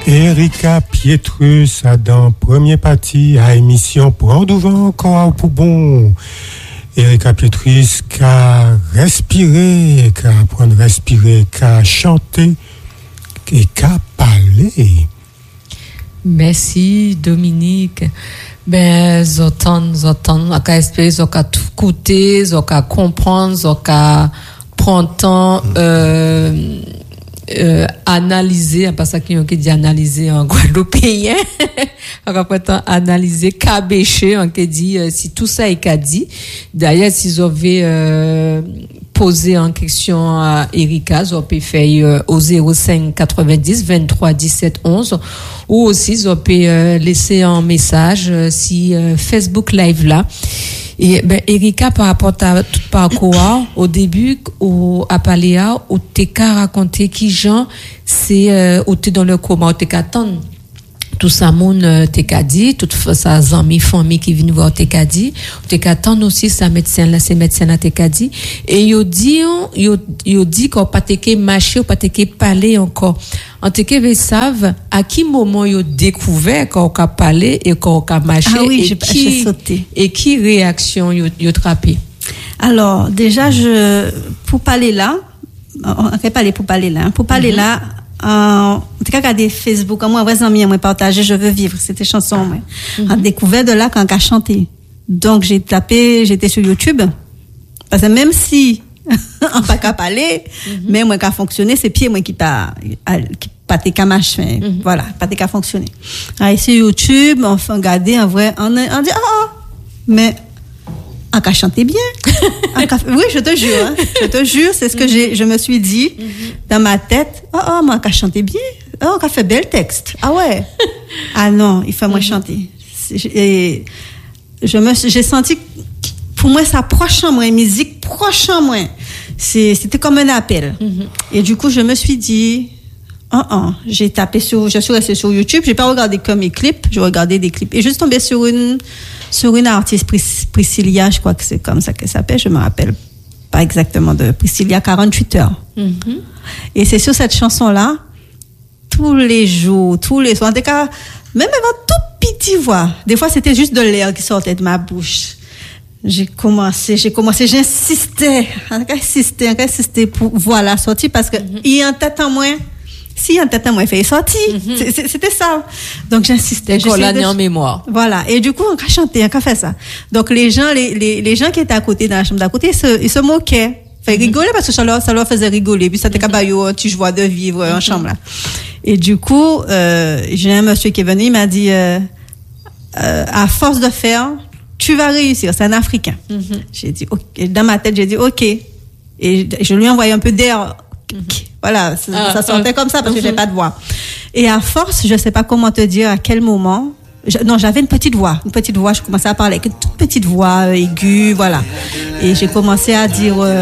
Erika Pietrus a dans première partie à émission Prendre vent encore pour bon. Erika Pietrus qu'a respiré, qu'a apprendre à respirer, qu'a chanter et qu'a parler. Merci Dominique. Ben, j'entends, qu'a espérer, qu'a tout écouter, qu'a comprendre, qu'a prendre temps, analyser, pas ça qui dit analyser en guadeloupéen, après temps analyser, cabécher, on qui dit si tout ça est qu'a dit. D'ailleurs, si vous avez posé en question à Erika, vous pouvez faire au 05 90 23 17 11 ou aussi vous pouvez laisser un message si Facebook Live là. Et ben Erika, par rapport à tout parcours, au début à Paléa, où t'es qu'à raconter qui Jean c'est où t'es dans le coma, où t'es qu'à attendre tout ça moun t'es qu'à dit, toute sa amis famille qui viennent voir t'es qu'à dit, t'es qu'à attendre aussi sa médecin là, ces médecins là t'es qu'à dit, et yo dit qu'on pas t'es qu'à marcher ou pas t'es qu'à parler encore. En tout cas, vous savez à qui moment yo découvert qu'on a parlé et qu'on a marché. Ah oui, j'ai sauté. Et qui réaction yo trappé. Alors déjà pour parler là, on fait parler pour parler là, là. En tout cas, regardez Facebook, moi, vrais amis, moi, partager, je veux vivre, c'était chanson, moi. On découvert de là quand on a chanté. Donc, j'étais sur YouTube. Parce que même si, on pas qu'à parler, mais moi, qu'à fonctionner, c'est pieds, moi, qui pas qu'à machin. Voilà, pas qu'à fonctionner. Alors, sur YouTube, on fait regarder, en vrai, on dit, mais, on a chanté bien. Oui, je te jure, c'est ce que je me suis dit dans ma tête. Moi, on a chanté bien. On a fait bel texte. Ah ouais. Ah non, il faut moi chanter. Et j'ai senti, pour moi, ça proche en moi, musique proche en moi. C'était comme un appel. Et du coup, je me suis dit, je suis restée sur YouTube, j'ai pas regardé que mes clips, j'ai regardé des clips. Et je suis tombée sur une artiste, Priscilla, je crois que c'est comme ça qu'elle s'appelle, je me rappelle pas exactement de Priscilla, 48 heures. Et c'est sur cette chanson-là, tous les jours, en tout cas, même avec toute petite voix, des fois c'était juste de l'air qui sortait de ma bouche. J'ai commencé, j'insistais pour voir la sortie parce que il y a un tête en moins. Si un tête à moi fait sortir, c'était ça. Donc j'insistais. Qu'on l'a en mémoire. Voilà. Et du coup on a chanté, on a fait ça. Donc les gens qui étaient à côté dans la chambre d'à côté, ils se moquaient, fait rigoler parce que ça leur faisait rigoler. Puis ça t'es cabayou, tu joie de vivre en chambre là. Et du coup j'ai un monsieur qui est venu, il m'a dit à force de faire, tu vas réussir. C'est un Africain. J'ai dit okay. Dans ma tête j'ai dit ok. Et je lui ai envoyé un peu d'air. Voilà, ça sortait comme ça parce que j'ai pas de voix. Et à force, je sais pas comment te dire à quel moment. J'avais une petite voix. Je commençais à parler avec une toute petite voix aiguë, voilà. Et j'ai commencé à dire